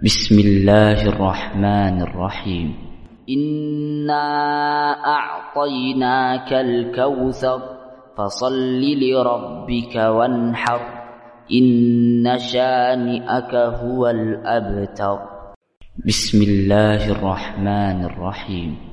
بسم الله الرحمن الرحيم. إنا أعطيناك الكوثر فصل لربك وانحر إن شانئك هو الأبتر. بسم الله الرحمن الرحيم.